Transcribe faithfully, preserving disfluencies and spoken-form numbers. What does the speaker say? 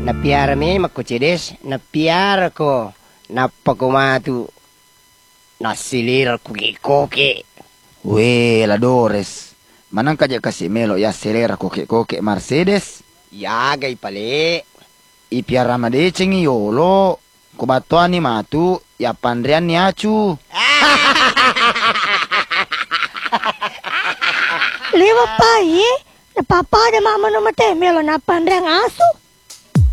Napiara me makucedes, napiara ko napakumatu nasilir koke-koke. Weh, ladores. Manang kaja kasih melo ya selera koke-koke Mercedes. Ya gay pale. Ipiara madeceng yolo. Kubatuan ni matu ya pandrian ni acu. Lewa pai, na papa ada mama no mate melo na pandrian asu.